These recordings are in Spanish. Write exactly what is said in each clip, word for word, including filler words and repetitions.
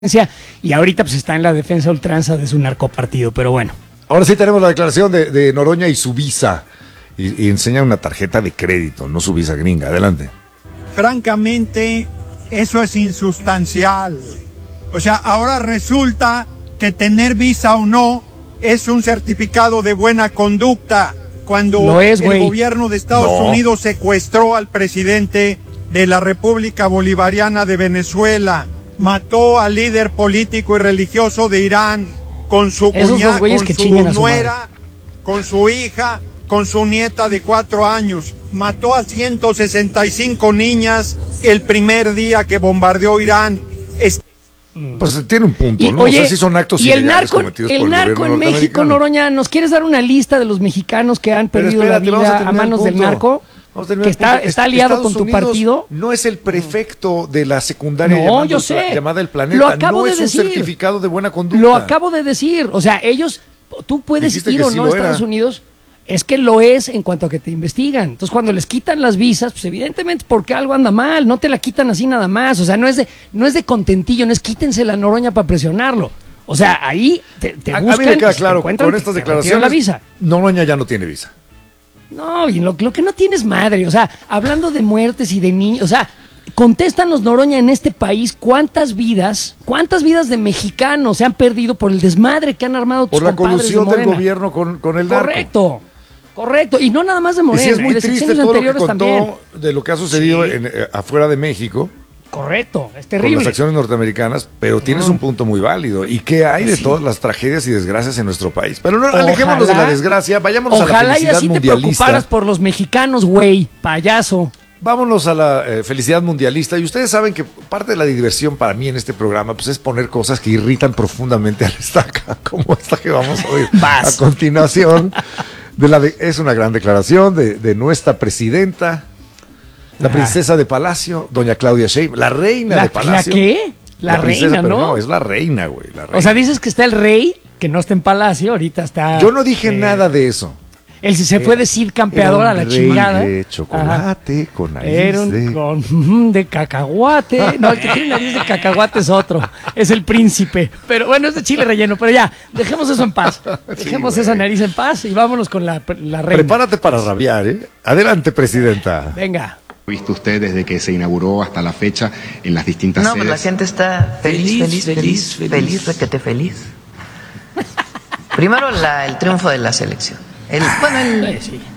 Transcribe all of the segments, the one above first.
y ahorita pues está en la defensa a ultranza de su narcopartido, pero bueno. Ahora sí tenemos la declaración de, de Noroña y su visa, y, y enseña una tarjeta de crédito, no su visa gringa. Adelante. Francamente, eso es insustancial. O sea, ahora resulta que tener visa o no es un certificado de buena conducta, cuando es, el gobierno de Estados no. Unidos secuestró al presidente de la República Bolivariana de Venezuela, mató al líder político y religioso de Irán, con su cuñada, con su nuera, con su hija, con su nieta de cuatro años. Mató a ciento sesenta y cinco niñas el primer día que bombardeó Irán. Es... Pues tiene un punto, y, ¿no? Oye, o sea, si son actos y el ilegales narco, cometidos el por el narco gobierno en México, Noroña, ¿nos quieres dar una lista de los mexicanos que han Pero perdido espérate, la vida a, a manos del narco? Que está, está aliado Estados con tu Unidos partido. No es el prefecto de la secundaria no, llamada, yo sé. llamada El Planeta. Lo acabo no de es decir. un certificado de buena conducta. Lo acabo de decir. O sea, ellos, tú puedes Dijiste ir o sí no a Estados era. Unidos. Es que lo es en cuanto a que te investigan. Entonces, cuando les quitan las visas, pues evidentemente es porque algo anda mal. No te la quitan así nada más. O sea, no es de, no es de contentillo, no es quítense la Noroña para presionarlo. O sea, ahí te, te buscan. A mí me queda y claro, con estas declaraciones, la visa. Noroña ya no tiene visa. No, y lo, lo que no tienes madre, o sea, hablando de muertes y de niños, o sea, contéstanos, Noroña, en este país, ¿cuántas vidas, cuántas vidas de mexicanos se han perdido por el desmadre que han armado tus Por la compadres colusión de del Morena? gobierno con, con el narco. Correcto, correcto, y no nada más de Morena, Y sí es muy de triste sexenios todo lo que anteriores contó también. de lo que ha sucedido Sí. en, eh, afuera de México. Correcto, es Con terrible. las acciones norteamericanas, pero tienes un punto muy válido. ¿Y qué hay de sí. todas las tragedias y desgracias en nuestro país? Pero no, Ojalá, alejémonos de la desgracia, vámonos a la ojalá felicidad y así mundialista. te preocuparas por los mexicanos, güey, payaso. Vámonos a la eh, felicidad mundialista. Y ustedes saben que parte de la diversión para mí en este programa pues es poner cosas que irritan profundamente al estaca, como esta que vamos a oír Vas. a continuación. De la de, es una gran declaración de, de nuestra presidenta, la princesa de Palacio, doña Claudia Sheinbaum, la reina ¿La, de Palacio. ¿La qué? La, la princesa, reina, ¿no? No, es la reina, güey. La reina. O sea, dices que está el rey, que no está en Palacio, ahorita está... Yo no dije eh, nada de eso. Él se fue decir campeador a la rey chingada. De chocolate, Ajá. con nariz Era un, de... Con, de cacahuate. No, el que tiene nariz de cacahuate es otro. Es el príncipe. Pero bueno, es de chile relleno. Pero ya, dejemos eso en paz. Dejemos sí, esa nariz en paz y vámonos con la, la reina. Prepárate para rabiar, ¿eh? Adelante, presidenta. Venga. ¿Visto usted desde que se inauguró hasta la fecha en las distintas no, sedes? No, pues la gente está feliz, feliz, feliz, feliz, feliz, feliz requete feliz. Primero la, el triunfo de la selección. El, bueno, el,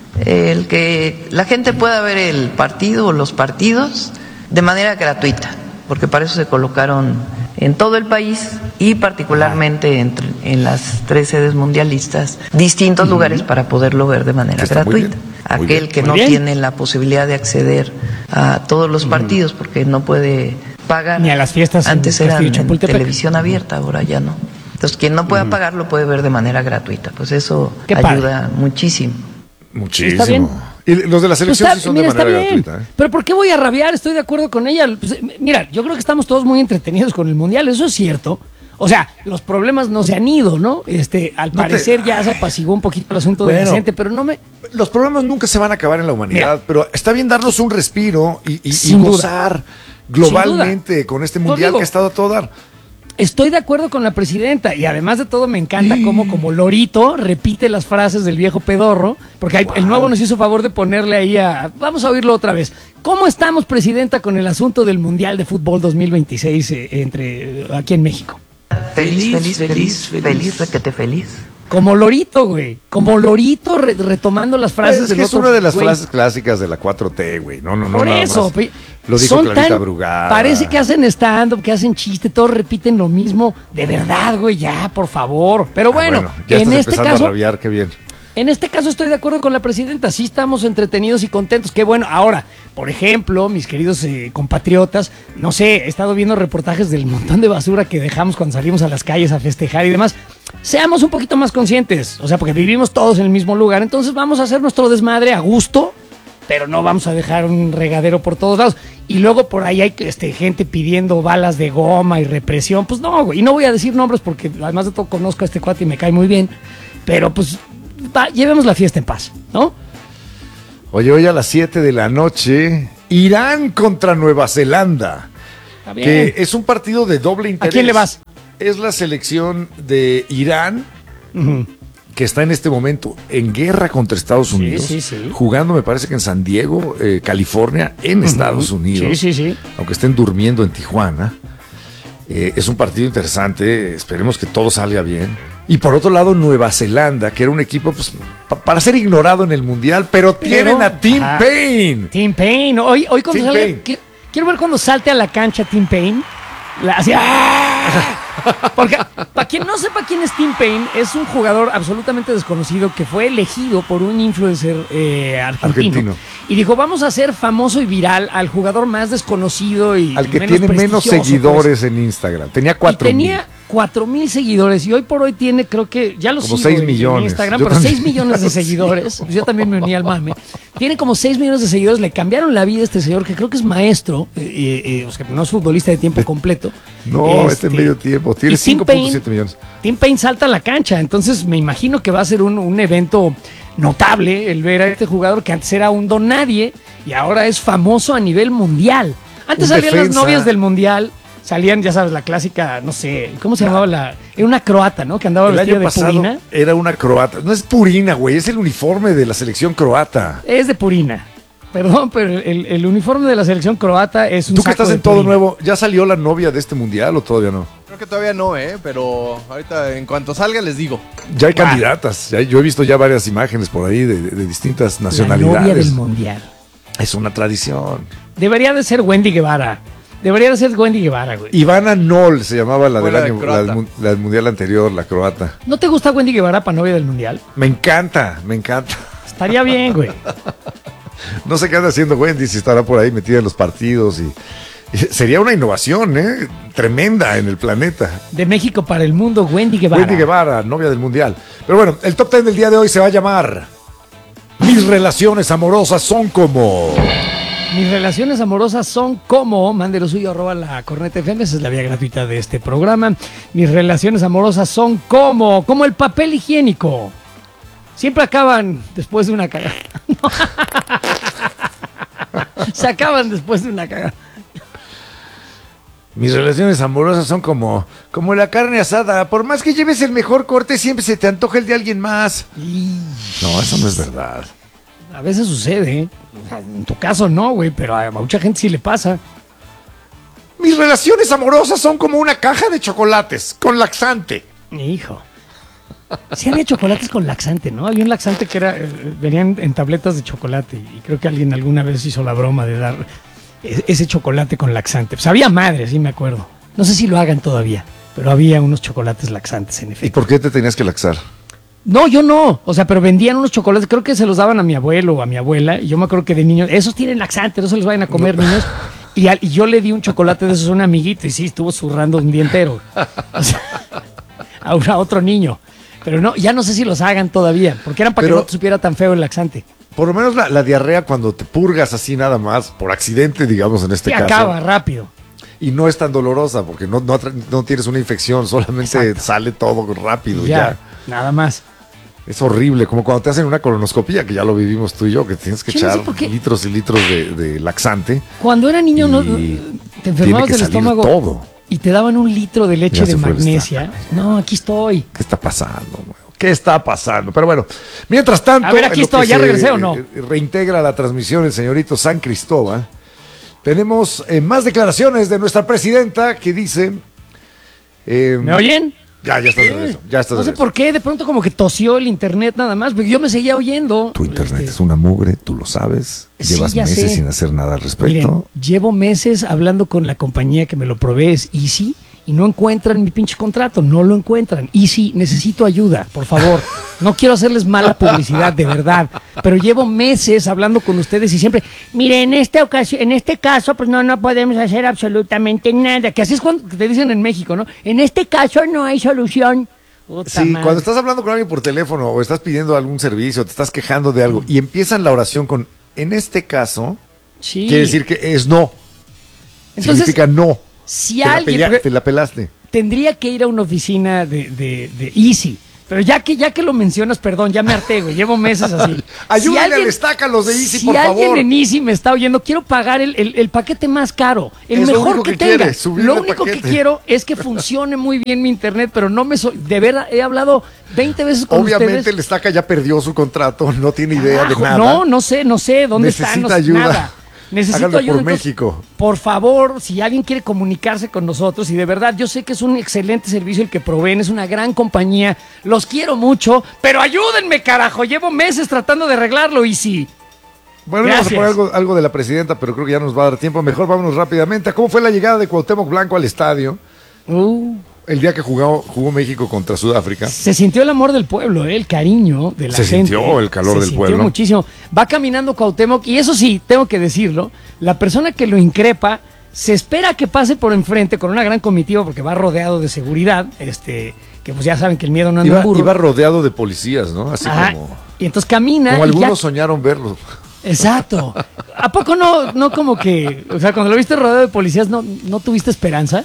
el que la gente pueda ver el partido o los partidos de manera gratuita, porque para eso se colocaron en todo el país y particularmente en, en las tres sedes mundialistas distintos uh-huh. lugares para poderlo ver de manera gratuita. Aquel bien, que no bien. tiene la posibilidad de acceder a todos los partidos uh-huh. porque no puede pagar. Ni a las fiestas. Antes era en televisión abierta, ahora ya no. Entonces, quien no pueda uh-huh. pagar lo puede ver de manera gratuita. Pues eso ayuda padre. muchísimo. Muchísimo. ¿Está bien? Y los de la selección pues está, sí son mira, de manera está bien. gratuita. ¿eh? Pero ¿por qué voy a rabiar? Estoy de acuerdo con ella. Pues, mira, yo creo que estamos todos muy entretenidos con el Mundial. Eso es cierto. O sea, los problemas no se han ido, ¿no? Este, al no parecer te... ya se apaciguó un poquito el asunto bueno, de la gente, pero no me... Los problemas nunca se van a acabar en la humanidad, mira, pero está bien darnos un respiro y, y, y gozar globalmente con este Mundial digo, que ha estado a todo dar. Estoy de acuerdo con la presidenta y además de todo me encanta cómo como lorito repite las frases del viejo pedorro, porque hay, wow. el nuevo nos hizo favor de ponerle ahí a... Vamos a oírlo otra vez. ¿Cómo estamos, presidenta, con el asunto del Mundial de Fútbol dos mil veintiséis eh, entre eh, aquí en México? Feliz, feliz, feliz, feliz, feliz, requete feliz. Como lorito, güey. Como lorito re retomando las frases es del que otro, es una de las güey. frases clásicas de la cuatro T, güey. No, no, no. Por nada eso. Más. Lo dijo son Clarita tan, Brugada. Parece que hacen stand-up, que hacen chiste, todos repiten lo mismo. De verdad, güey, ya, por favor. Pero bueno, ah, bueno ya en este caso... a rabiar, qué bien. En este caso estoy de acuerdo con la presidenta, sí estamos entretenidos y contentos, qué bueno. Ahora, por ejemplo, mis queridos eh, compatriotas, no sé, he estado viendo reportajes del montón de basura que dejamos cuando salimos a las calles a festejar y demás. Seamos un poquito más conscientes, o sea, porque vivimos todos en el mismo lugar, entonces vamos a hacer nuestro desmadre a gusto, pero no vamos a dejar un regadero por todos lados. Y luego por ahí hay este, gente pidiendo balas de goma y represión, pues no, güey, y no voy a decir nombres porque además de todo conozco a este cuate y me cae muy bien, pero pues... Va, llevemos la fiesta en paz, ¿no? Oye, hoy a las siete de la noche, Irán contra Nueva Zelanda. que es un partido de doble interés. ¿A quién le vas? Es la selección de Irán, uh-huh. que está en este momento en guerra contra Estados Unidos, sí, sí, sí. jugando me parece que en San Diego, eh, California, en uh-huh. Estados Unidos, sí, sí, sí. aunque estén durmiendo en Tijuana. Eh, es un partido interesante, esperemos que todo salga bien. Y por otro lado, Nueva Zelanda, que era un equipo pues, pa- para ser ignorado en el Mundial, pero, pero tienen a Tim ajá. Payne. Tim Payne, hoy, hoy cuando Tim sale, Payne. Quiero, quiero ver cuando salte a la cancha Tim Payne. La, así, ¡ah! Porque para quien no sepa quién es Tim Payne, es un jugador absolutamente desconocido que fue elegido por un influencer eh, argentino, argentino y dijo, vamos a hacer famoso y viral al jugador más desconocido y al que menos tiene menos seguidores pues. en Instagram. Tenía cuatro mil. Tenía cuatro mil seguidores y hoy por hoy tiene, creo que ya lo como sigo seis en, millones. en Instagram, yo pero también. seis millones de seguidores. Yo también me uní al mame. Tiene como seis millones de seguidores. Le cambiaron la vida a este señor que creo que es maestro, eh, eh, o sea, no es futbolista de tiempo completo. No, este, este medio tiempo. Tiene cinco punto siete millones. Tim Payne salta a la cancha, entonces me imagino que va a ser un, un evento notable el ver a este jugador que antes era un don nadie y ahora es famoso a nivel mundial. Antes un salían defensa. Las novias del mundial, salían, ya sabes, la clásica, no sé, ¿cómo se llamaba la? Era una croata, ¿no? Que andaba el vestida año de pasado purina. Era una croata. No es purina, güey, es el uniforme de la selección croata. Es de purina. Perdón, pero el, el uniforme de la selección croata es un Tú que saco estás de en todo purina. nuevo, ¿ya salió la novia de este mundial o todavía no? Creo que todavía no, ¿eh? Pero ahorita en cuanto salga les digo. Ya hay candidatas, ya, yo he visto ya varias imágenes por ahí de, de, de distintas nacionalidades. La novia del mundial. Es una tradición. Debería de ser Wendy Guevara. Debería de ser Wendy Guevara, güey. Ivana Noll se llamaba la del la año, la del, la del mundial anterior, la croata. ¿No te gusta Wendy Guevara para novia del mundial? Me encanta, me encanta. Estaría bien, güey. No sé qué anda haciendo Wendy, si estará por ahí metida en los partidos y, y sería una innovación, ¿eh? Tremenda en el planeta. De México para el mundo, Wendy Guevara. Wendy Guevara, novia del mundial. Pero bueno, el top ten del día de hoy se va a llamar Mis relaciones amorosas son como... Mis relaciones amorosas son como, mande lo suyo, arroba la corneta F M, esa es la vía gratuita de este programa. Mis relaciones amorosas son como, como el papel higiénico. Siempre acaban después de una cagada. Se acaban después de una cagada. Mis relaciones amorosas son como, como la carne asada. Por más que lleves el mejor corte, siempre se te antoja el de alguien más. Y... No, eso no es verdad. A veces sucede, ¿eh? En tu caso no, güey, pero a mucha gente sí le pasa. Mis relaciones amorosas son como una caja de chocolates con laxante. Hijo. Sí había chocolates con laxante, ¿no? Había un laxante que era, eh, venían en tabletas de chocolate y creo que alguien alguna vez hizo la broma de dar ese chocolate con laxante. Pues había madre, sí me acuerdo. No sé si lo hagan todavía, pero había unos chocolates laxantes en efecto. ¿Y por qué te tenías que laxar? No, yo no. O sea, pero vendían unos chocolates, creo que se los daban a mi abuelo o a mi abuela. Y yo me acuerdo que de niños, esos tienen laxante, no se los vayan a comer, no. niños. Y, al, y yo le di un chocolate de esos a un amiguito y sí, estuvo zurrando un día entero. O sea, a, a otro niño. Pero no, ya no sé si los hagan todavía, porque eran para pero, que no te supiera tan feo el laxante. Por lo menos la, la diarrea cuando te purgas así nada más, por accidente, digamos en este y caso. acaba rápido. Y no es tan dolorosa, porque no, no, no tienes una infección, solamente Exacto. sale todo rápido. Ya, ya, nada más. Es horrible, como cuando te hacen una colonoscopia, que ya lo vivimos tú y yo, que tienes que yo echar no sé litros y litros de, de laxante. Cuando era niño no, te enfermabas del estómago todo. Y te daban un litro de leche de magnesia. No, aquí estoy. ¿Qué está pasando? ¿Qué está pasando? Pero bueno, mientras tanto... A ver, aquí estoy, ¿ya regresé o no? Reintegra la transmisión el señorito San Cristóbal. Tenemos eh, más declaraciones de nuestra presidenta que dice... Eh, ¿Me oyen? Ya, ya estás de regreso. Ya estás no sé de regreso. por qué, de pronto como que tosió el internet nada más, porque yo me seguía oyendo. Tu internet este... es una mugre, tú lo sabes. Sí, Llevas meses sé. sin hacer nada al respecto. Miren, llevo meses hablando con la compañía que me lo provee, es Easy, y no encuentran mi pinche contrato, no lo encuentran. Easy, necesito ayuda, por favor. No quiero hacerles mala publicidad, de verdad, pero llevo meses hablando con ustedes y siempre, mire, en esta ocasión, en este caso, pues no, no podemos hacer absolutamente nada. Que así es cuando te dicen en México, ¿no? En este caso no hay solución. Puta sí, madre. Cuando estás hablando con alguien por teléfono o estás pidiendo algún servicio, te estás quejando de algo y empiezan la oración con, en este caso, sí. quiere decir que es no. Entonces, significa no. Si te, alguien, la pelea, te la pelaste. Tendría que ir a una oficina de, de, de Easy. Pero ya que, ya que lo mencionas, perdón, ya me harté, güey, llevo meses así. Ayúdenle si alguien, al estaca los de Easy, si por favor. Si alguien en Easy me está oyendo, quiero pagar el, el, el paquete más caro, el es mejor que, que tenga. Quiere, lo único paquete. que quiero es que funcione muy bien mi internet, pero no me... So de verdad, he hablado veinte veces con Obviamente ustedes. el estaca ya perdió su contrato, no tiene idea Carajo, de nada. No, no sé, no sé, ¿dónde Necesita está? No, ayuda. Nada. Necesito Háganlo ayuda. por Entonces, México. Por favor, si alguien quiere comunicarse con nosotros, y de verdad, yo sé que es un excelente servicio el que proveen, es una gran compañía, los quiero mucho, pero ayúdenme, carajo, llevo meses tratando de arreglarlo, y sí. Bueno, Gracias. vamos a poner algo, algo de la presidenta, pero creo que ya nos va a dar tiempo. Mejor vámonos rápidamente. ¿Cómo fue la llegada de Cuauhtémoc Blanco al estadio? Uh. El día que jugó, jugó México contra Sudáfrica. Se sintió el amor del pueblo, ¿eh? El cariño de la se gente. Se sintió el calor se del sintió pueblo. muchísimo. Va caminando Cuauhtémoc, y eso sí, tengo que decirlo, la persona que lo increpa se espera que pase por enfrente con una gran comitiva porque va rodeado de seguridad, este, que pues ya saben que el miedo no anda iba, en burro. Iba rodeado de policías, ¿no? Así Ajá. como... Y entonces camina. Como y algunos ya... soñaron verlo. Exacto. ¿A poco no, no como que, o sea, cuando lo viste rodeado de policías, no, no tuviste esperanza?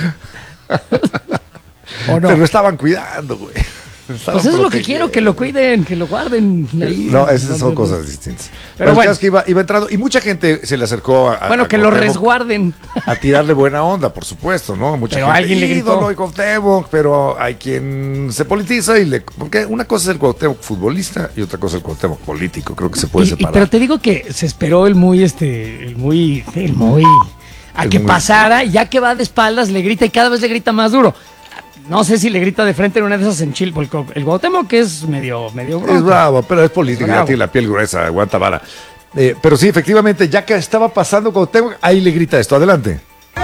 ¿O no? Pero lo estaban cuidando, güey. Pues eso es lo que quiero, que lo cuiden, que lo guarden. Ahí, no, esas son cosas distintas. Pero, Pero bueno. Es que iba, iba entrando y mucha gente se le acercó a... Bueno, a que lo resguarden. A tirarle buena onda, por supuesto, ¿no? Mucha pero gente, alguien le gritó. ídolo y Cuauhtémoc, pero hay quien se politiza y le... Porque una cosa es el Cuauhtémoc futbolista y otra cosa es el Cuauhtémoc político. Creo que se puede y, separar. Y, pero te digo que se esperó el muy, este, el muy, el muy... A el que muy... pasara, ya que va de espaldas, le grita y cada vez le grita más duro. No sé si le grita de frente en una de esas en Chile, porque el Cuauhtémoc que es medio, medio bronco. Es bravo, pero es político, ya tiene la piel gruesa, aguanta vara. Eh, pero sí, efectivamente, ya que estaba pasando Cuauhtémoc, ahí le grita esto, adelante.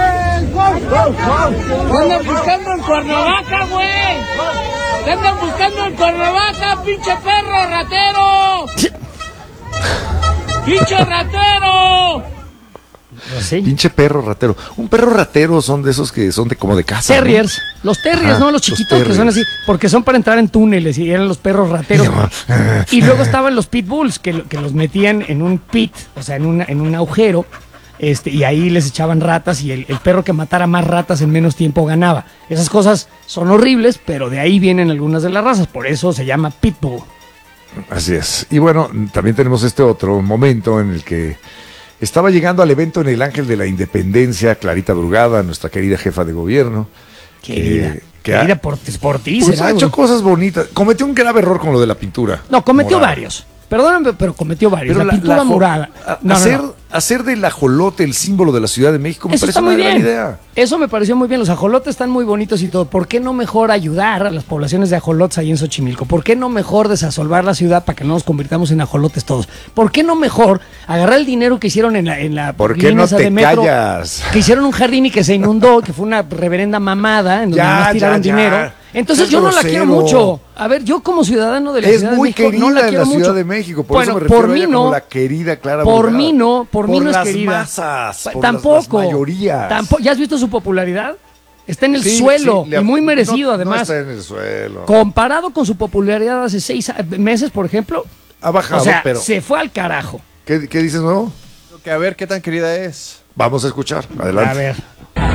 ¡Andan buscando el Cuernavaca, güey! ¡Andan buscando el Cuernavaca, pinche perro ratero! ¡Pinche ratero! ¿Sí? Pinche perro ratero. Un perro ratero son de esos que son de como de casa. Terriers. ¿No? Los terriers, Ajá, ¿no? Los chiquitos los que son así. Porque son para entrar en túneles y eran los perros rateros. Y luego estaban los pitbulls que, que los metían en un pit, o sea, en, una, en un agujero. Este, y ahí les echaban ratas y el, el perro que matara más ratas en menos tiempo ganaba. Esas cosas son horribles, pero de ahí vienen algunas de las razas. Por eso se llama pitbull. Así es. Y bueno, también tenemos este otro momento en el que estaba llegando al evento en el Ángel de la Independencia, Clarita Brugada, nuestra querida jefa de gobierno. Querida, que, que querida ha, por, por ti. Pues ha hecho cosas bonitas. Cometió un grave error con lo de la pintura. No, cometió morada. varios. Perdóname, pero cometió varios. Pero la, la pintura la, morada. No, hacer, no, no. hacer del ajolote el símbolo de la Ciudad de México me Eso parece está muy una gran bien. idea. Eso me pareció muy bien. Los ajolotes están muy bonitos y todo. ¿Por qué no mejor ayudar a las poblaciones de ajolotes ahí en Xochimilco? ¿Por qué no mejor desasolvar la ciudad para que no nos convirtamos en ajolotes todos? ¿Por qué no mejor agarrar el dinero que hicieron en la en la ¿Por qué no te de metro, callas? Que hicieron un jardín y que se inundó, que fue una reverenda mamada en donde Ya, más tiraron ya, ya. dinero? Entonces Es yo no grosero. la quiero mucho. A ver, yo como ciudadano de la Es Ciudad de muy México querida no la en quiero la Ciudad mucho. de México, por bueno, eso me refiero por a mí ella no, como la querida Clara Por Brugada. mí no, por, por mí no es las querida. masas, por Tampoco. las, las mayorías. Tampoco. ¿Ya has visto su popularidad? Está en el Sí, suelo sí, le- y muy merecido, no, además. No está en el suelo. Comparado con su popularidad hace seis meses, por ejemplo, Ha bajado, o sea, pero... se fue al carajo. ¿Qué, qué dices nuevo? Que a ver qué tan querida es. Vamos a escuchar. Adelante. A ver.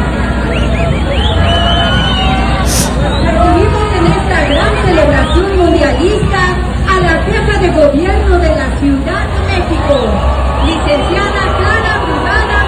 Recibimos en esta gran celebración mundialista a la jefa de gobierno de la Ciudad de México, licenciada Clara Brugada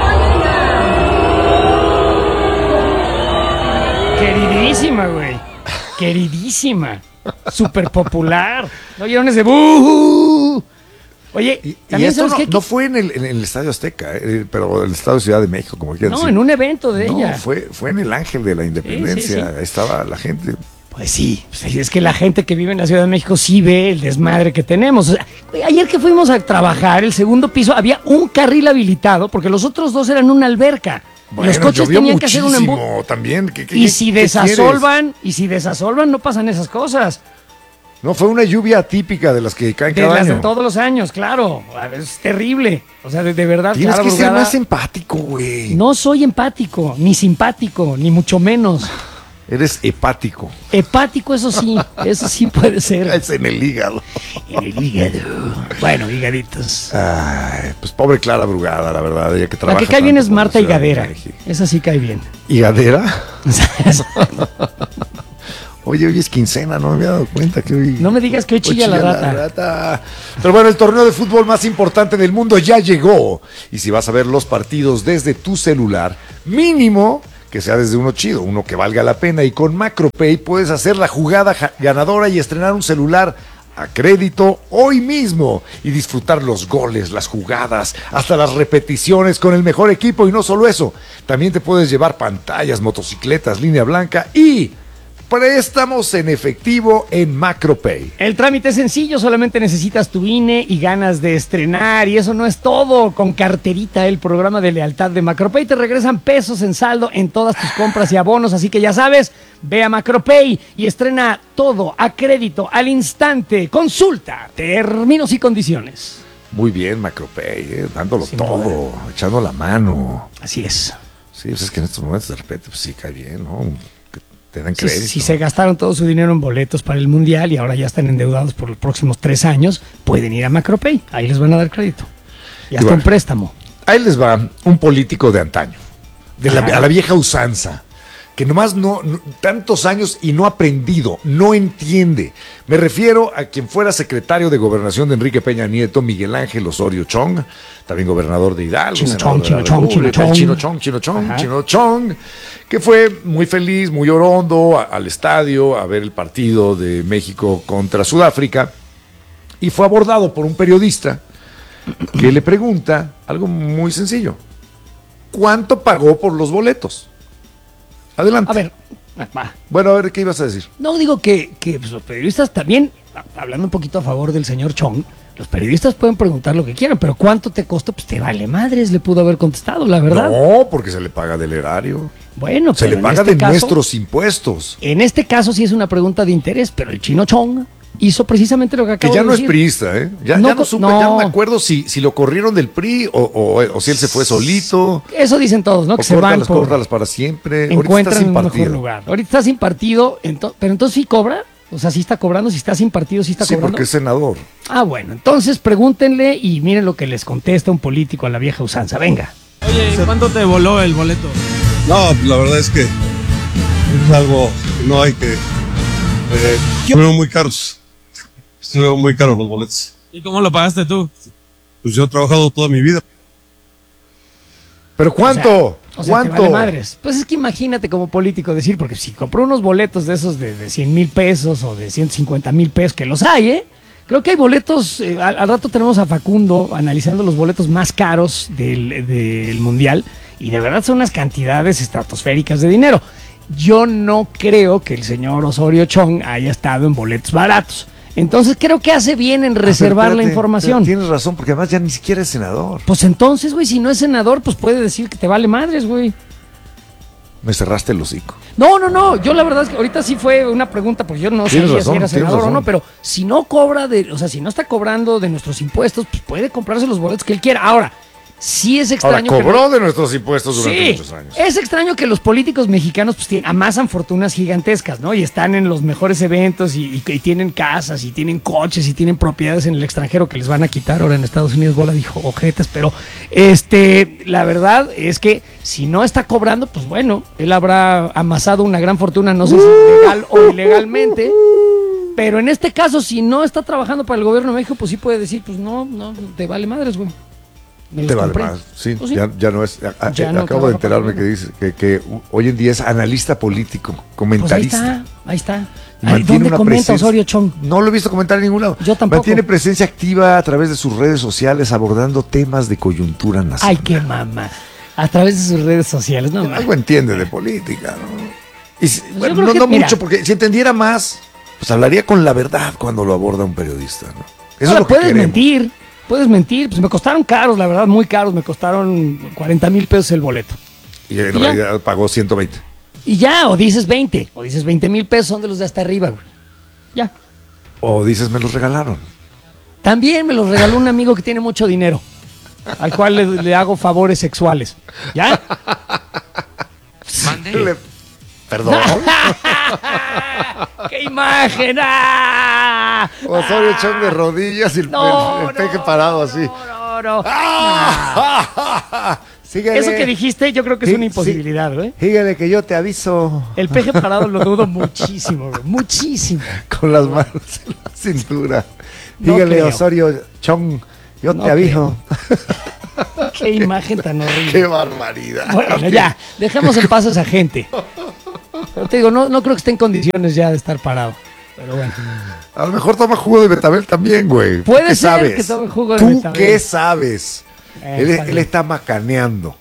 Molina. Queridísima, güey. Queridísima. Súper popular. ¿No oyeron ese buh? Oye, Y, y también esto sabes no, qué? no fue en el, en el Estadio Azteca, eh, pero el Estadio Ciudad de México, como quieran No, decir. en un evento de No, ella. fue, fue en el Ángel de la Independencia. Sí, sí, sí. Ahí estaba la gente. Pues sí, pues es que la gente que vive en la Ciudad de México sí ve el desmadre que tenemos. O sea, güey, ayer que fuimos a trabajar, el segundo piso, había un carril habilitado porque los otros dos eran una alberca. Bueno, los coches llovió tenían que hacer un embudo. muchísimo también. ¿Qué, qué, Y qué- si qué desasolvan, y si desasolvan, no pasan esas cosas. quieres? No, fue una lluvia atípica de las que caen De cada las año. de todos los años, claro. Es terrible. O sea, de, de verdad, Tienes Clara que ser Brugada, más empático, güey. no soy empático, ni simpático, ni mucho menos. Eres hepático. Hepático, eso sí, eso sí puede ser. Es en el hígado. En el hígado. Bueno, higaditos. Ay, pues pobre Clara Brugada, la verdad. Ella que La trabaja que cae bien tanto es por la Marta Ciudad de Higadera. México. Esa sí cae bien. ¿Higadera? Oye, hoy es quincena, no me había dado cuenta que hoy... No me digas que hoy chilla, hoy chilla la, rata. la rata. Pero bueno, el torneo de fútbol más importante del mundo ya llegó. Y si vas a ver los partidos desde tu celular, mínimo que sea desde uno chido, uno que valga la pena. Y con MacroPay puedes hacer la jugada ganadora y estrenar un celular a crédito hoy mismo y disfrutar los goles, las jugadas, hasta las repeticiones con el mejor equipo. Y no solo eso, también te puedes llevar pantallas, motocicletas, línea blanca y préstamos en efectivo en MacroPay. El trámite es sencillo, solamente necesitas tu I N E y ganas de estrenar, y eso no es todo. Con Carterita, el programa de lealtad de MacroPay, te regresan pesos en saldo en todas tus compras y abonos, así que ya sabes, ve a MacroPay y estrena todo a crédito al instante. Consulta términos y condiciones. Muy bien, MacroPay, eh, dándolo Sin todo, poder. echando la mano. Así es. Sí, pues es que en estos momentos de repente pues sí cae bien, ¿no? Te dan crédito. Si, si se gastaron todo su dinero en boletos para el Mundial y ahora ya están endeudados por los próximos tres años, pueden ir a MacroPay. Ahí les van a dar crédito. Y hasta bueno, un préstamo. Ahí les va un político de antaño, de la, a la vieja usanza, que nomás no, no, tantos años y no ha aprendido, no entiende. Me refiero a quien fuera secretario de Gobernación de Enrique Peña Nieto, Miguel Ángel Osorio Chong, también gobernador de Hidalgo, Chino Chong, Chino Chong, Chino Chong, Chino Chong, Chino Chong, Chino Chong, que fue muy feliz, muy orondo a, al estadio a ver el partido de México contra Sudáfrica, y fue abordado por un periodista que le pregunta algo muy sencillo: ¿cuánto pagó por los boletos? Adelante. A ver, va. Bueno, a ver, ¿qué ibas a decir? No, digo que, que pues, los periodistas también, hablando un poquito a favor del señor Chong, los periodistas pueden preguntar lo que quieran, pero ¿cuánto te costó? Pues te vale madres, le pudo haber contestado, la verdad. No, porque se le paga del erario. Bueno, se pero le paga este de caso, nuestros impuestos. En este caso sí es una pregunta de interés, pero el Chino Chong hizo precisamente lo que acabo de decir. Que ya no decir. es priista, ¿eh? Ya no, ya no, supe, no. ya no me acuerdo si, si lo corrieron del P R I o, o, o si él se fue solito. Eso dicen todos, ¿no? Que se van por... Córtalas para siempre. Encuentran un mejor lugar. Ahorita está sin partido, ento... pero entonces sí cobra. O sea, sí está cobrando, si está sin partido, sí está sí, cobrando. Sí, porque es senador. Ah, bueno, entonces pregúntenle y miren lo que les contesta un político a la vieja usanza. Venga. Oye, ¿cuánto te voló el boleto? No, la verdad es que es algo que no hay que... Eh, estuvieron muy caros. Estuvieron muy caros los boletos. ¿Y cómo lo pagaste tú? Pues yo he trabajado toda mi vida. ¿Pero cuánto? O sea, o sea, ¿cuánto? Te vale madres. Pues es que imagínate como político decir, porque si compró unos boletos de esos de, de cien mil pesos o de ciento cincuenta mil pesos, que los hay, ¿eh? Creo que hay boletos, eh, al, al rato tenemos a Facundo analizando los boletos más caros del, del Mundial, y de verdad son unas cantidades estratosféricas de dinero. Yo no creo que el señor Osorio Chong haya estado en boletos baratos. Entonces creo que hace bien en reservar espérate, la información. Tienes razón, porque además ya ni siquiera es senador. Pues entonces, güey, si no es senador, pues puede decir que te vale madres, güey. Me cerraste el hocico. No, no, no, yo la verdad es que ahorita sí fue una pregunta, porque yo no sabía razón, si era senador o no, pero si no cobra, de, o sea, si no está cobrando de nuestros impuestos, pues puede comprarse los boletos que él quiera. Ahora, sí es extraño. Ahora, cobró que de nuestros impuestos durante sí, muchos años. Es extraño que los políticos mexicanos pues tienen, amasan fortunas gigantescas, ¿no? Y están en los mejores eventos y, y, y tienen casas y tienen coches y tienen propiedades en el extranjero que les van a quitar ahora en Estados Unidos. Bola dijo ojetes, pero este, la verdad es que si no está cobrando, pues bueno, él habrá amasado una gran fortuna, no sé si legal o ilegalmente. Pero en este caso, si no está trabajando para el gobierno de México, pues sí puede decir, pues no, no, te vale madres, güey. Te vale más, sí, ¿Oh, sí? Ya, ya no es. A, ya a, no acabo de enterarme que dice que, que hoy en día es analista político, comentarista. Pues ahí está, ahí está. ¿Dónde comenta presencia, Osorio Chong? No lo he visto comentar en ningún lado. Yo tampoco. Mantiene presencia activa a través de sus redes sociales abordando temas de coyuntura nacional. Ay, qué mamá. A través de sus redes sociales, no. Algo entiende de política, ¿no? Y si, pues bueno, no, que, no mira, mucho, porque si entendiera más, pues hablaría con la verdad cuando lo aborda un periodista, ¿no? Eso ahora, es lo que puedes queremos. mentir. Puedes mentir, pues me costaron caros, la verdad, muy caros, me costaron cuarenta mil pesos el boleto. Y en ¿Y realidad ya? Pagó ciento veinte. Y ya, o dices veinte, o dices veinte mil pesos, son de los de hasta arriba, güey. Ya. O dices, me los regalaron. También me los regaló un amigo que tiene mucho dinero, al cual le, le hago favores sexuales. ¿Ya? Le, perdón. ¡Qué imagen! ¡Ah! Osorio Chong de rodillas y el, no, el, el peje no, parado así. No, no, no. ¡Ah! Síguele. Eso que dijiste, yo creo que es Sí, una imposibilidad, güey. Síguele que yo te aviso. El peje parado lo dudo muchísimo, güey. Muchísimo. Con las manos en la cintura. No Dígale, creo. Osorio Chong, yo No te aviso. Qué imagen tan horrible. Qué barbaridad. Bueno, ya, dejemos en paz a esa gente. Pero te digo, no, no creo que esté en condiciones ya de estar parado. Pero bueno. A lo mejor toma jugo de betabel también, güey. Puede ¿Qué ser sabes? que tome jugo de ¿Tú betabel. qué sabes? Eh, él, está él bien. está macaneando.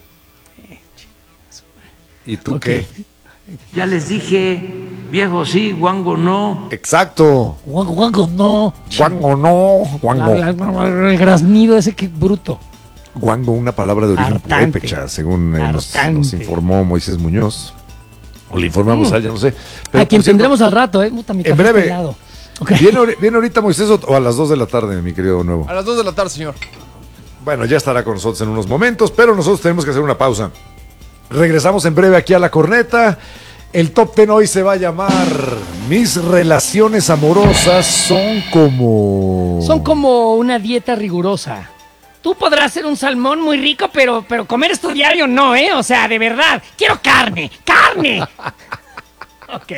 ¿Y tú Ok. qué? Ya les dije, viejo sí, guango no. Exacto. Guango, guango, no. Guango no. Guango. La- la- el graznido ese que bruto. Guango, una palabra de origen Hartante. purépecha, según eh, nos, Hartante. nos informó Moisés Muñoz. O le informamos Mm. a él, ya no sé. A Pero, quien por cierto, tendremos al rato, ¿eh? Puta, mi en café breve. está helado. Ok. ¿Viene, ahori- viene ahorita Moisés o, o a las dos de la tarde, mi querido Nuevo? A las dos de la tarde, señor. Bueno, ya estará con nosotros en unos momentos, pero nosotros tenemos que hacer una pausa. Regresamos en breve aquí a La Corneta. El top ten hoy se va a llamar Mis relaciones amorosas son como... Son como una dieta rigurosa. Tú podrás ser un salmón muy rico, pero, pero comer esto diario no, ¿eh? O sea, de verdad. Quiero carne, carne. Ok.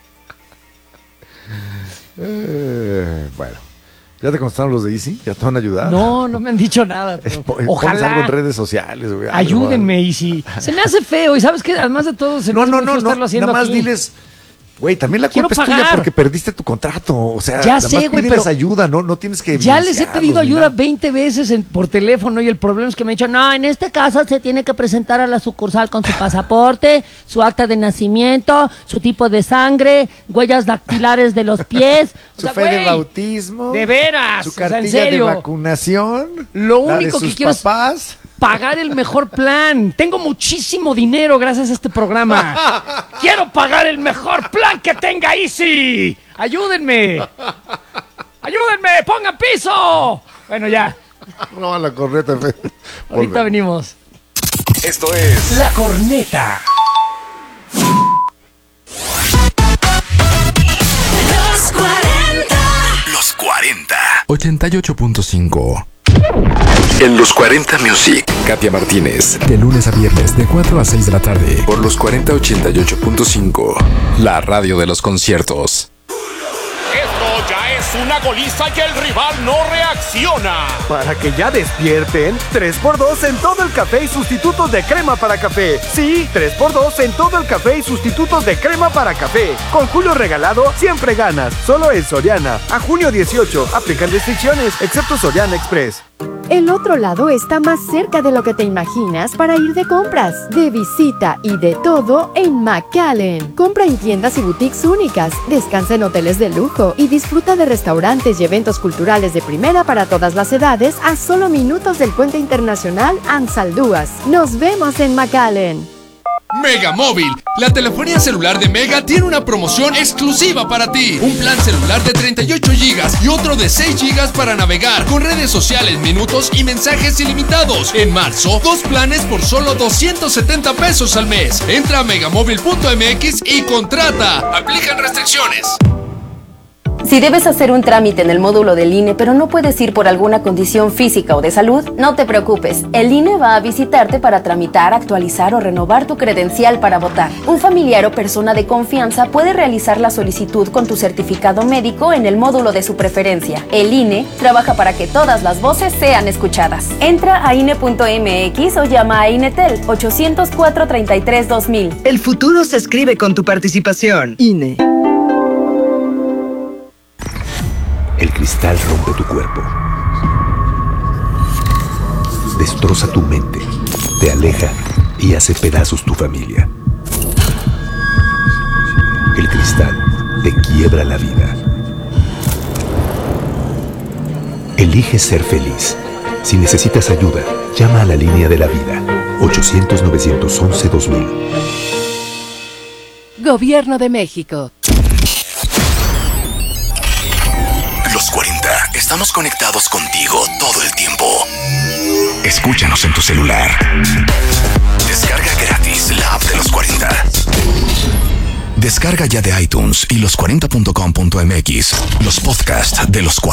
Eh, bueno, ¿ya te contestaron los de Easy? ¿Ya te van a ayudar? No, no me han dicho nada. Pero Pon- pones ojalá. algo en redes sociales, güey. algo, Ayúdenme, y si se me hace feo, y sabes que además de todo se me No, hace no, muy no, feo no, estarlo haciendo nada más aquí. diles, güey, también la Quiero culpa es tuya pagar. porque perdiste tu contrato, o sea, Ya nada sé, más güey, pídeles pero ayuda, no, no tienes que Ya les he evidenciarlos pedido ni ayuda nada. veinte veces en- por teléfono y el problema es que me han dicho, no, en este caso se tiene que presentar a la sucursal con su pasaporte, su acta de nacimiento, su tipo de sangre, huellas dactilares de los pies. O Su sea, fe de güey, bautismo, de veras, su o sea, en cartilla de serio. vacunación, Lo la de único que sus quiero es papás. pagar el mejor plan. Tengo muchísimo dinero gracias a este programa. Quiero pagar el mejor plan que tenga Easy. Ayúdenme. Ayúdenme, pongan piso. Bueno, ya. No, la corneta. Fe. Ahorita Volve. venimos. Esto es La Corneta. Los cuarenta. Los cuarenta. ochenta y ocho punto cinco. En los cuarenta Music, Katia Martínez. De lunes a viernes, de cuatro a seis de la tarde. Por los cuarenta ochenta y ocho punto cinco. La radio de los conciertos. Esto ya es una goliza y el rival no reacciona. Para que ya despierten, tres por dos en todo el café y sustitutos de crema para café. Sí, tres por dos en todo el café y sustitutos de crema para café. Con Julio regalado, siempre ganas. Solo en Soriana. A junio dieciocho, aplican restricciones, excepto Soriana Express. El otro lado está más cerca de lo que te imaginas para ir de compras, de visita y de todo en McAllen. Compra en tiendas y boutiques únicas, descansa en hoteles de lujo y disfruta de restaurantes y eventos culturales de primera para todas las edades a solo minutos del puente internacional Ansaldúas. Nos vemos en McAllen. Mega Móvil, la telefonía celular de Mega tiene una promoción exclusiva para ti. Un plan celular de treinta y ocho gigas y otro de seis gigas para navegar con redes sociales, minutos y mensajes ilimitados. En marzo, dos planes por solo doscientos setenta pesos al mes. Entra a megamóvil punto m x y contrata. Aplican restricciones. Si debes hacer un trámite en el módulo del I N E, pero no puedes ir por alguna condición física o de salud, no te preocupes. El I N E va a visitarte para tramitar, actualizar o renovar tu credencial para votar. Un familiar o persona de confianza puede realizar la solicitud con tu certificado médico en el módulo de su preferencia. El I N E trabaja para que todas las voces sean escuchadas. Entra a I N E punto m x o llama a INETEL ochocientos cuatro, treinta y tres, dos mil. El futuro se escribe con tu participación. I N E. El cristal rompe tu cuerpo, destroza tu mente, te aleja y hace pedazos tu familia. El cristal te quiebra la vida. Elige ser feliz. Si necesitas ayuda, llama a la línea de la vida, ochocientos, novecientos once, dos mil. Gobierno de México. Los cuarenta, estamos conectados contigo todo el tiempo. Escúchanos en tu celular. Descarga gratis la app de Los cuarenta. Descarga ya de iTunes y los cuarenta punto com punto m x los podcasts de Los cuarenta.